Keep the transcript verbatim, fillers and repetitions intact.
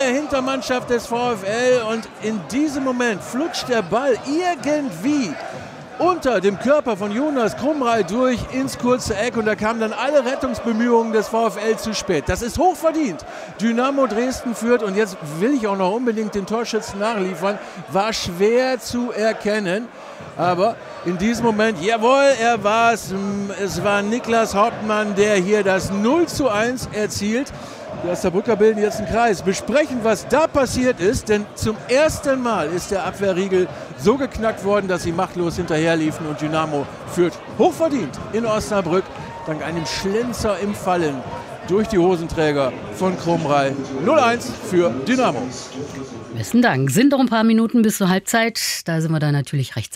Hintermannschaft des VfL und in diesem Moment flutscht der Ball irgendwie unter dem Körper von Jonas Krumrei durch ins kurze Eck und da kamen dann alle Rettungsbemühungen des VfL zu spät. Das ist hochverdient. Dynamo Dresden führt und jetzt will ich auch noch unbedingt den Torschützen nachliefern. War schwer zu erkennen, aber in diesem Moment, jawohl, er war es. Es war Niklas Hauptmann, der hier das null zu eins erzielt. Die Osnabrücker bilden jetzt einen Kreis, besprechen, was da passiert ist, denn zum ersten Mal ist der Abwehrriegel so geknackt worden, dass sie machtlos hinterherliefen und Dynamo führt hochverdient in Osnabrück, dank einem Schlenzer im Fallen durch die Hosenträger von Krumrei. null eins für Dynamo. Besten Dank. Sind noch ein paar Minuten bis zur Halbzeit, da sind wir dann natürlich rechtzeitig.